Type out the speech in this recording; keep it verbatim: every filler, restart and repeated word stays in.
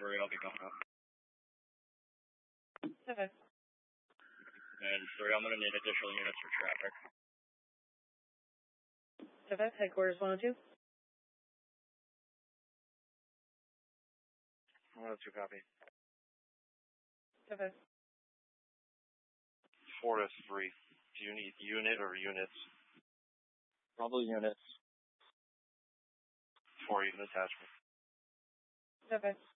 three, I'll be going up. Okay. And three, I'm going to need additional units for traffic. Okay, headquarters one oh two. one oh two, copy. Okay. four to three. Do you need unit or units? Probably units. Four, you can attachment. Okay.